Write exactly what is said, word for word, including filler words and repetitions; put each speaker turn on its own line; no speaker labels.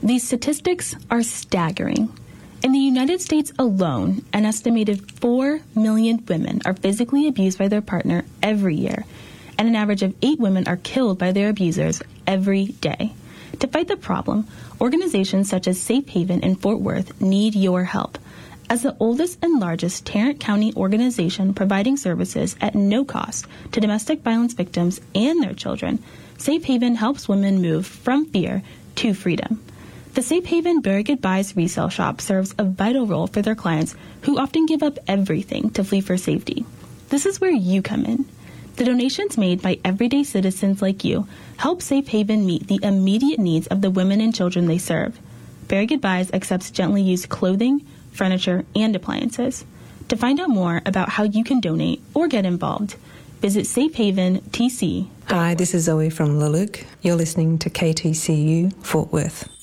These statistics are staggering. In the United States alone, an estimated four million women are physically abused by their partner every year, and an average of eight women are killed by their abusers every day. To fight the problem, organizations such as Safe Haven in Fort Worth need your help. As the oldest and largest Tarrant County organization providing services at no cost to domestic violence victims and their children, Safe Haven helps women move from fear to freedom. The Safe Haven Very Goodbyes resale shop serves a vital role for their clients who often give up everything to flee for safety. This is where you come in. The donations made by everyday citizens like you help Safe Haven meet the immediate needs of the women and children they serve. Very Goodbyes accepts gently used clothing, furniture, and appliances. To find out more about how you can donate or get involved, visit safe haven t c.
Hi, this is Zoe from Luluk. You're listening to K T C U Fort Worth.